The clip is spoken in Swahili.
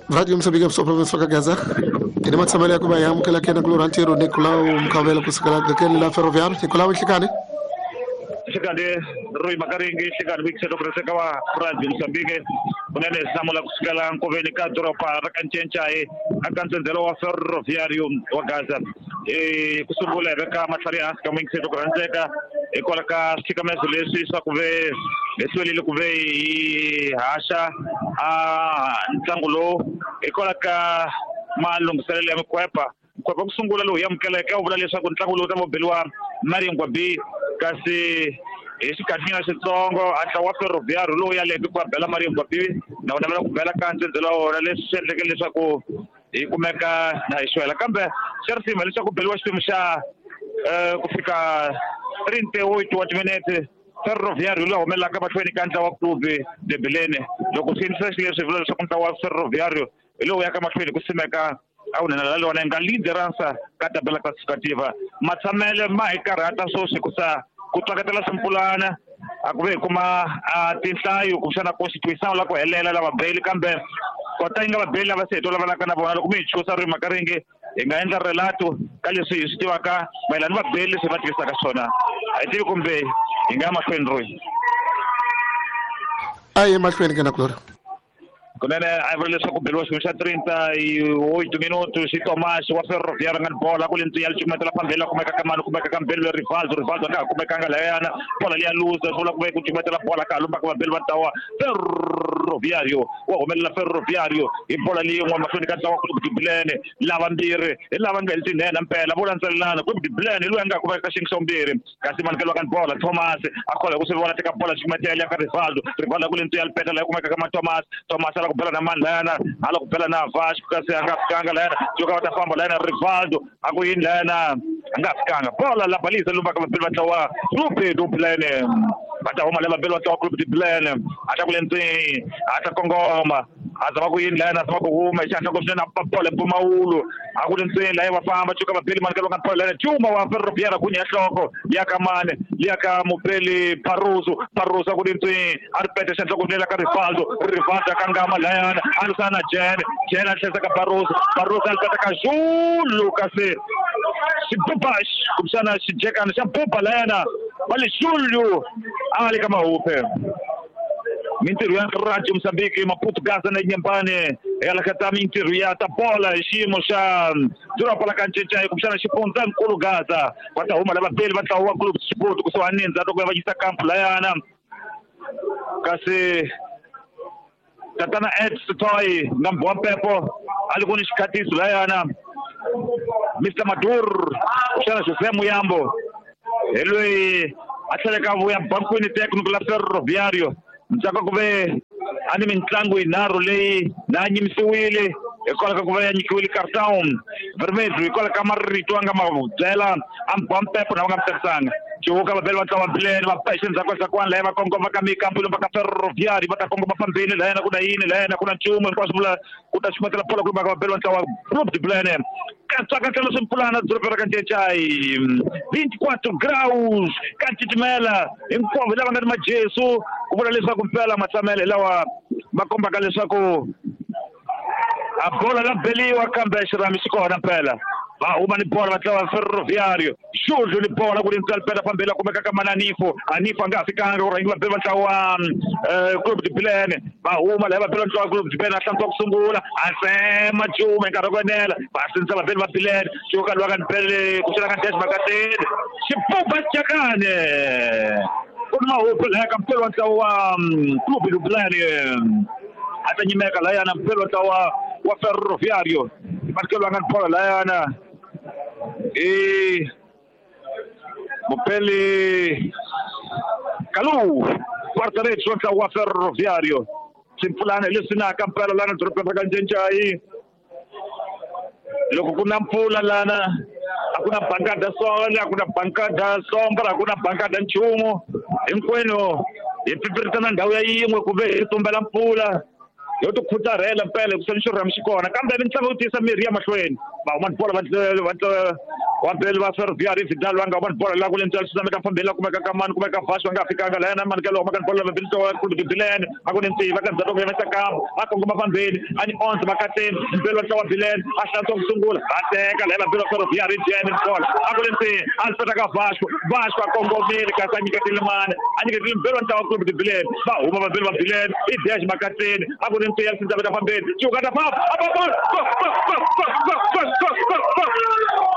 Radio Msambiki province wa Gaza. Ina matsamele ya kubaya mkala kena Glorantero Nicolau mkawela kusikala gakeni la Ferroviário Nicolau Chikane. Chikane Rui Makaringi Chikane wikseto preseka wa Radio Msambiki kunene samula kusikala nkoveni kadro pa rakanchai akansenzelo wa Ferroviário wa Gaza. Kusungula beka matsaria kama wikseto preseka ikola ka chikamezo lesi sakuve esweli lukuve hasha ntsangulo ikola ka malungiselelo ya mikwepa kwa kusungula lo yamkeleka ubula leswaku ntlangu lo tamobelwa Mariam Gwabi kasi isikhathina xitsongo atla wa Ferroviário lo ya lebi kwa bela Mariam Gwabi na wona ku bela kantsenzelo ora leswi sendleke leswaku hi kumeka na hixwela kambe xerifima leswaku beliwa xitimu xa ku fika 38 wa timinete Ferroviário lo humelaka mahlweni ka ntlawa wa Club de Belene loko sinisa leswi vula leswaku ntlawa wa Ferroviário lo ya ka mahlweni ku simeka awunena la lona nga lideransa ka tabela classificativa matsamele ma hikarhata swoswi ku tsakatela simpulana akuve kuma tinhlayo kushana constitution la ku helela lava beli kambe kota inga va beli lava se tolavaka na vona loko mi chusa Rui Makaringi hi nga endla relato ka leswi hi swi tivaka mayelana va beli leswi va tikisaka swona a hi tivi kumbe hi nga mahlweni Rui aye mahlweni kana Glória kunene a vula leswaku beliwa xilo xa 38 minutos hi Tomás wa Ferroviário nga bola ku lentsi ya lichumetela phambili kumeka ka mano kumeka ka mbele Rivaldo nga kumeka nga layana bola liya luza vula ku ku chumetela bola ka lumba ku beli va tawa Ferroviário wa humelela Ferroviário hi bola liya n'wa mahlweni ka tawa Club de Belene lava mbirhi hi lava nga heliti nena mpela vula ntselelana Club de Belene loyi nga kumeka ka xingiso mbirhi kasi manekelo ka bola Tomás akhola ku swi vona teka bola chumetela ka Rivaldo ku lentsi ya lipeta la kumeka ka ma Tomás ku bela na Mandlana ala ku bela na Vasco kasi anga fikanga lana joka wata famba lana Rivaldo aku yini lana anga fikanga bola la baliza lumba ka bela tawa Club de Belene bata homa la bela tawa Club de Belene ata kulenzi ata kongoma azama ku yini lana azama ku huma ishanta ku sina bola Mpumawulo aku lenzi la eva famba joka ba beli manekelo ka bola lana Juma wa Ferroviário kunya hloko yakamane liyaka Mupeli Paruso ku lenzi aripete senta ku nela ka Rivaldo kangama layana alusana Jen ahleza ka Barroso alipeta ka Zulu kasi sibubash kumsana sijekana sibuba layana bali Zulu ali kama upe mintiru ya Radio Msambiki Maputo Gaza na Nyambane ela kata mintiru ya tabola shimo sha dura pala kanchecha kumshana shiponza nkulu Gaza kwata huma laba beli batawa Club Sport kuswanenza dokwe vajisa kampu layana kasi tatana toy ngambwa pepo alikuni shikatisu layana Mr. Madur kushana Jose Muyambo elwe atheleka vuya bankwini technical la Ferroviário mtsaka kuve ani mitlangu inaro leyi na nyimisiwile ikola kuve ya nyikiwile cartão vermelho ikola kamarito anga mavutela ambampepo na ngamtsanga chuka va beli va tsawa Belene va passion za kwasa kwana leva kongoma ka mikampu lo ka Ferroviário va ta kongoma phambili lena kuna yini lena kuna nchumu kwasibula kuta chumetela pola ku va beli va tsawa Club de Belene katsaka telo simpulana dzopera ka ncecai 24 graus kantitimela inkwavo lava nga ni majesu ku vula leswaku mpela matsamele lawa va kombaka leswaku a bola la beliwa kambe xirami xi kona mpela va huma ni bola va tlawa Ferroviário xudlu ni bola ku lentsi alipeta phambili kumeka ka Mananifo Anifo anga fikanga ora ingi va beli va tlawa Club de Belene va huma la va beli va tlawa Club de Belene a hlantswa ku sungula a sema Juma nkarhi wo enela va sinisa va beli va Belene xuka lwa ka nipele ku xela ka Desma Kateni xipupa xicakane ku ni mahuphu laya ka mpelo wa tlawa Club de Belene ata nyimeka layana mpelo wa tlawa wa Ferroviário manekelo anga ni bola layana Mupeli Kalu quarta rete wa Ferroviário simpulana lesina kampela lana dropeka kanjenjai loko kuna mpfula lana hakuna bankada sole hakuna bankada sombra hakuna bankada nchumu hinkwenu hi pipiritana ndhawu ya yin'we ku ve hi tumbela mpfula yo to khutharela mpela ku sani xirhami xi kona kambe mitlangu yo tisa mirhi ya mahlweni va huma bola va Wambele wa Ferroviário Vidal wanga ban bola la kulen Chelsea meka fambela kumeka kaman kumeka fast wanga fikanga lana man kelo makan bola mabili to club de Bilen agonen ti vakan zato me meka akong mafambeli ani ons makaten belo to Bilen asha to sungul ateka lela belo Ferroviário Jenin bola agonen ti alfata ka Vasco Congo America sani ka tilman ani ka belo to club de Bilen ba uma belo Bilen e 10 makaten agonen ti Chelsea meka fambeli juga da fa